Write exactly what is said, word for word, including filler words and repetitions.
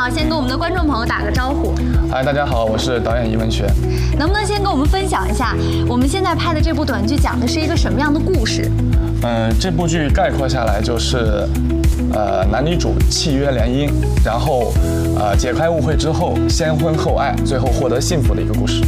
好，先跟我们的观众朋友打个招呼。 嗨，大家好，我是导演易文学。 能不能先跟我们分享一下，我们现在拍的这部短剧讲的是一个什么样的故事？ 嗯、呃，这部剧概括下来就是，呃，男女主契约联姻，然后，呃，解开误会之后，先婚后爱，最后获得幸福的一个故事。